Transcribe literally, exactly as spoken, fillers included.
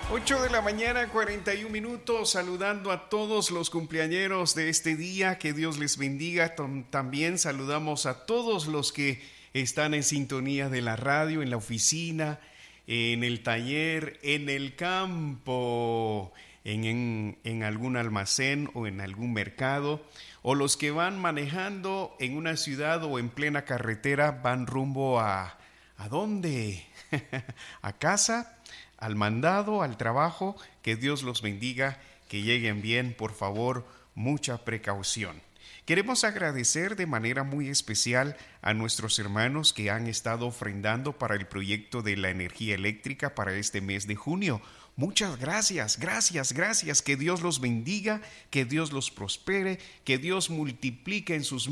ocho de la mañana, cuarenta y un minutos, saludando a todos los cumpleañeros de este día, que Dios les bendiga. También saludamos a todos los que están en sintonía de la radio, en la oficina, en el taller, en el campo, en, en, en algún almacén o en algún mercado, o los que van manejando en una ciudad o en plena carretera, van rumbo a... ¿a dónde? ¿A casa? Al mandado, al trabajo. Que Dios los bendiga, que lleguen bien, por favor, mucha precaución. Queremos agradecer de manera muy especial a nuestros hermanos que han estado ofrendando para el proyecto de la energía eléctrica para este mes de junio. Muchas gracias, gracias, gracias. Que Dios los bendiga, que Dios los prospere, que Dios multiplique en sus